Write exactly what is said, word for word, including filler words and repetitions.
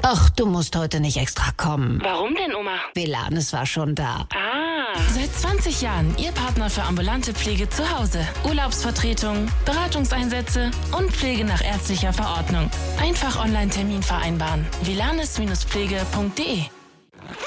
Ach, du musst heute nicht extra kommen. Warum denn, Oma? Velanes war schon da. Ah. Seit zwanzig Jahren Ihr Partner für ambulante Pflege zu Hause. Urlaubsvertretung, Beratungseinsätze und Pflege nach ärztlicher Verordnung. Einfach Online-Termin vereinbaren. velanes Bindestrich pflege punkt de